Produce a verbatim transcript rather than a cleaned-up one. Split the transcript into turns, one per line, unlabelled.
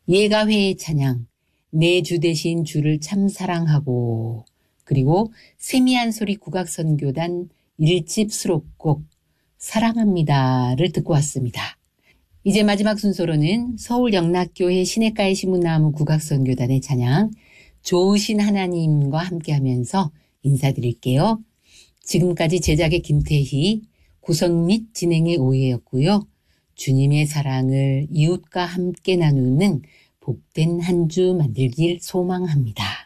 예가회의 찬양, 내 주 대신 주를 참 사랑하고, 그리고 세미한 소리 국악선교단 일 집 수록곡 사랑합니다를 듣고 왔습니다. 이제 마지막 순서로는 서울 영락교회 시냇가의 신문나무 국악선교단의 찬양 좋으신 하나님과 함께하면서 인사드릴게요. 지금까지 제작의 김태희, 구성 및 진행의 오해였고요. 주님의 사랑을 이웃과 함께 나누는 복된 한 주 만들길 소망합니다.